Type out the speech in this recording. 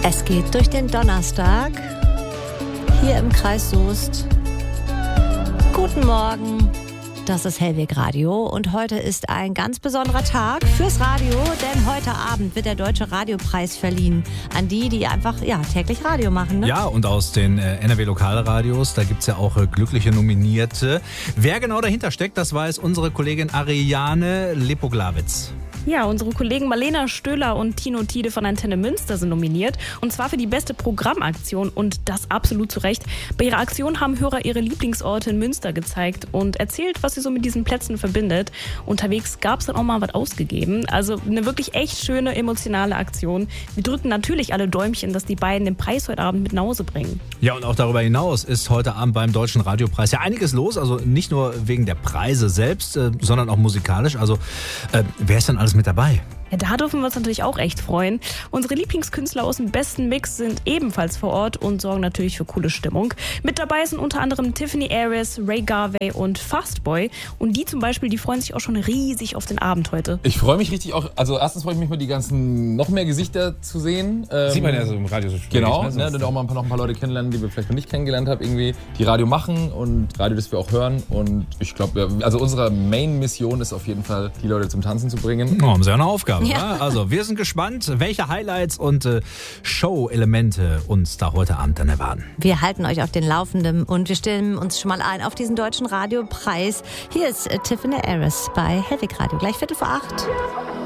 Es geht durch den Donnerstag hier im Kreis Soest. Guten Morgen, das ist Hellweg Radio und heute ist ein ganz besonderer Tag fürs Radio, denn heute Abend wird der Deutsche Radiopreis verliehen an die einfach täglich Radio machen. Ne? Ja, und aus den NRW-Lokalradios, da gibt es ja auch glückliche Nominierte. Wer genau dahinter steckt, das weiß unsere Kollegin Ariane Lepoglawitz. Ja, unsere Kollegen Marlena Stöhler und Tino Tiede von Antenne Münster sind nominiert. Und zwar für die beste Programmaktion und das absolut zu Recht. Bei ihrer Aktion haben Hörer ihre Lieblingsorte in Münster gezeigt und erzählt, was sie so mit diesen Plätzen verbindet. Unterwegs gab es dann auch mal was ausgegeben. Also eine wirklich echt schöne, emotionale Aktion. Wir drücken natürlich alle Däumchen, dass die beiden den Preis heute Abend mit nach Hause bringen. Ja, und auch darüber hinaus ist heute Abend beim Deutschen Radiopreis ja einiges los. Also nicht nur wegen der Preise selbst, sondern auch musikalisch. Also wer ist denn alles mit dabei? Ja, da dürfen wir uns natürlich auch echt freuen. Unsere Lieblingskünstler aus dem besten Mix sind ebenfalls vor Ort und sorgen natürlich für coole Stimmung. Mit dabei sind unter anderem Tiffany Aries, Ray Garvey und Fastboy. Und die zum Beispiel, die freuen sich auch schon riesig auf den Abend heute. Ich freue mich richtig auch, also erstens freue ich mich mal, die ganzen noch mehr Gesichter zu sehen. Sieht man ja so im Radio so schwierig. Genau, ne? Und auch mal noch ein paar Leute kennenlernen, die wir vielleicht noch nicht kennengelernt haben, irgendwie, die Radio machen und Radio, das wir auch hören. Und ich glaube, also unsere Main-Mission ist auf jeden Fall, die Leute zum Tanzen zu bringen. Oh, haben Sie ja eine Aufgabe. Ja. Also wir sind gespannt, welche Highlights und Show-Elemente uns da heute Abend dann erwarten. Wir halten euch auf den Laufenden und wir stellen uns schon mal ein auf diesen Deutschen Radiopreis. Hier ist Tiffany Aries bei Hellweg Radio, gleich 7:45.